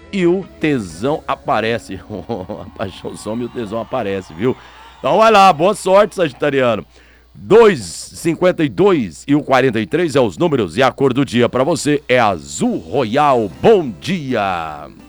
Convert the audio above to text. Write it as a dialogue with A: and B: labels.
A: e o tesão aparece. A paixão some e o tesão aparece, viu? Então vai lá, boa sorte, Sagitariano. 2,52 e o 43 é os números e a cor do dia para você é azul royal. Bom dia!